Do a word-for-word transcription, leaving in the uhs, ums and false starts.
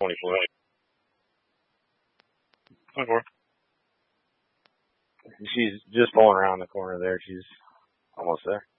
twenty-four. twenty-four. She's just pulling around the corner there. She's almost there.